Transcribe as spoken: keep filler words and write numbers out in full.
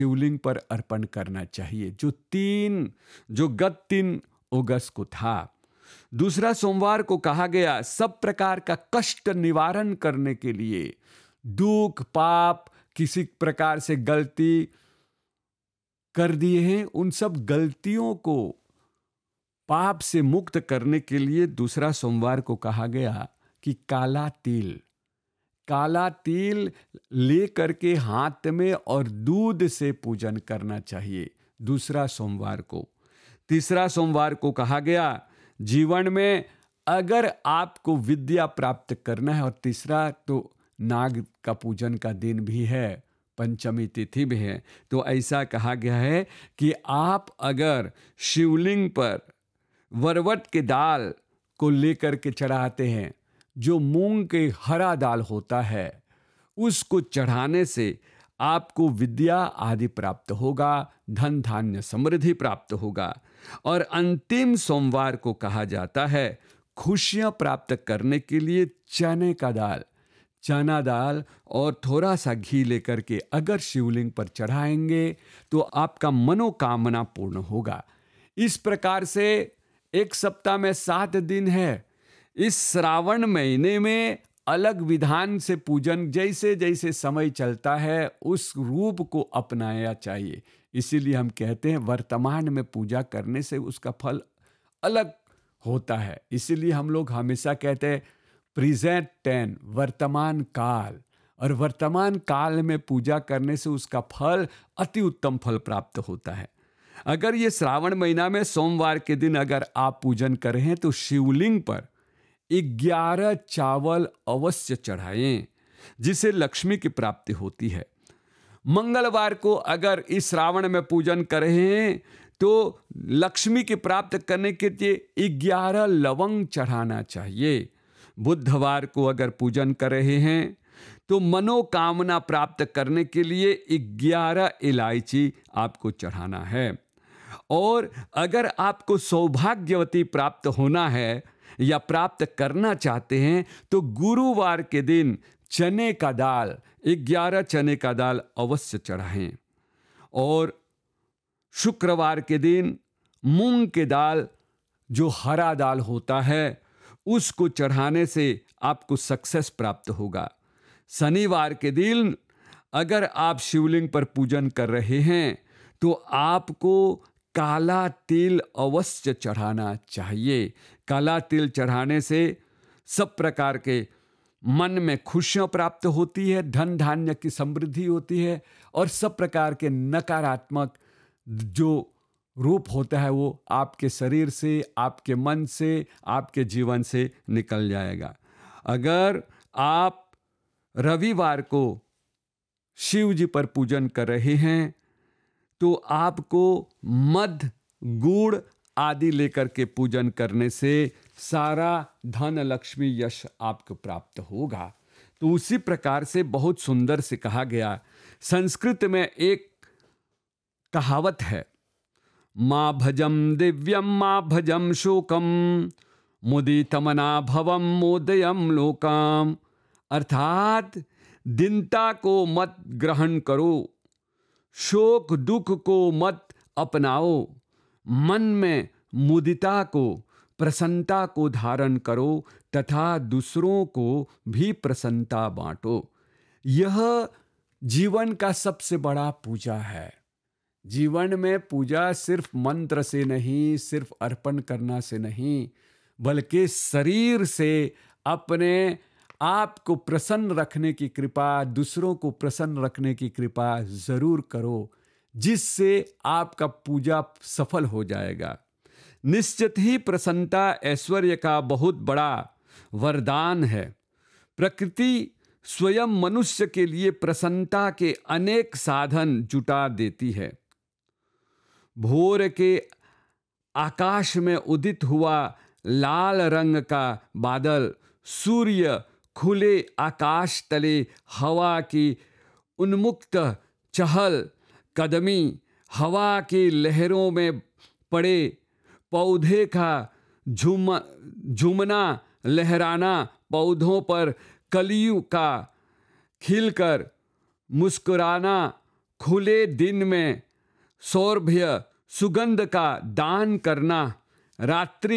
शिवलिंग पर अर्पण करना चाहिए, जो तीन जो गत तीन अगस्त को था। दूसरा सोमवार को कहा गया सब प्रकार का कष्ट निवारण करने के लिए, दुख पाप किसी प्रकार से गलती कर दिए हैं उन सब गलतियों को पाप से मुक्त करने के लिए दूसरा सोमवार को कहा गया कि काला तिल काला तिल ले करके हाथ में और दूध से पूजन करना चाहिए दूसरा सोमवार को। तीसरा सोमवार को कहा गया जीवन में अगर आपको विद्या प्राप्त करना है, और तीसरा तो नाग का पूजन का दिन भी है, पंचमी तिथि भी है, तो ऐसा कहा गया है कि आप अगर शिवलिंग पर वरवट के दाल को लेकर के चढ़ाते हैं, जो मूंग के हरा दाल होता है, उसको चढ़ाने से आपको विद्या आदि प्राप्त होगा, धन धान्य समृद्धि प्राप्त होगा। और अंतिम सोमवार को कहा जाता है खुशियां प्राप्त करने के लिए चने का दाल चना दाल और थोड़ा सा घी लेकर के अगर शिवलिंग पर चढ़ाएंगे तो आपका मनोकामना पूर्ण होगा। इस प्रकार से एक सप्ताह में सात दिन है। इस श्रावण महीने में अलग विधान से पूजन जैसे जैसे समय चलता है उस रूप को अपनाया चाहिए। इसीलिए हम कहते हैं वर्तमान में पूजा करने से उसका फल अलग होता है। इसीलिए हम लोग हमेशा कहते हैं प्रेजेंट टेन, वर्तमान काल, और वर्तमान काल में पूजा करने से उसका फल अति उत्तम फल प्राप्त होता है। अगर ये श्रावण महीना में सोमवार के दिन अगर आप पूजन करें तो शिवलिंग पर ग्यारह चावल अवश्य चढ़ाएं, जिससे लक्ष्मी की प्राप्ति होती है। मंगलवार को अगर इस श्रावण में पूजन करें तो लक्ष्मी की प्राप्त करने के लिए ग्यारह लवंग चढ़ाना चाहिए। बुधवार को अगर पूजन कर रहे हैं तो मनोकामना प्राप्त करने के लिए ग्यारह इलायची आपको चढ़ाना है। और अगर आपको सौभाग्यवती प्राप्त होना है या प्राप्त करना चाहते हैं तो गुरुवार के दिन चने का दाल ग्यारह चने का दाल अवश्य चढ़ाएं। और शुक्रवार के दिन मूंग के दाल जो हरा दाल होता है उसको चढ़ाने से आपको सक्सेस प्राप्त होगा। शनिवार के दिन अगर आप शिवलिंग पर पूजन कर रहे हैं तो आपको काला तिल अवश्य चढ़ाना चाहिए। काला तिल चढ़ाने से सब प्रकार के मन में खुशियां प्राप्त होती है, धन धान्य की समृद्धि होती है, और सब प्रकार के नकारात्मक जो रूप होता है वो आपके शरीर से, आपके मन से, आपके जीवन से निकल जाएगा। अगर आप रविवार को शिव जी पर पूजन कर रहे हैं तो आपको मध गुड़ आदि लेकर के पूजन करने से सारा धन लक्ष्मी यश आपको प्राप्त होगा। तो उसी प्रकार से बहुत सुंदर से कहा गया। संस्कृत में एक कहावत है, माँ भजम दिव्यम माँ भजम शोकम मुदितमना भवम मोदयम लोकम। अर्थात दीनता को मत ग्रहण करो, शोक दुख को मत अपनाओ, मन में मुदिता को प्रसन्नता को धारण करो तथा दूसरों को भी प्रसन्नता बांटो। यह जीवन का सबसे बड़ा पूजा है। जीवन में पूजा सिर्फ मंत्र से नहीं, सिर्फ अर्पण करना से नहीं, बल्कि शरीर से अपने आप को प्रसन्न रखने की कृपा, दूसरों को प्रसन्न रखने की कृपा जरूर करो, जिससे आपका पूजा सफल हो जाएगा। निश्चित ही प्रसन्नता ऐश्वर्य का बहुत बड़ा वरदान है। प्रकृति स्वयं मनुष्य के लिए प्रसन्नता के अनेक साधन जुटा देती है। भोर के आकाश में उदित हुआ लाल रंग का बादल, सूर्य खुले आकाश तले हवा की उन्मुक्त चहल कदमी, हवा की लहरों में पड़े पौधे का झूम झूमना लहराना, पौधों पर कलियों का खिलकर मुस्कुराना, खुले दिन में सौरभ्य सुगंध का दान करना, रात्रि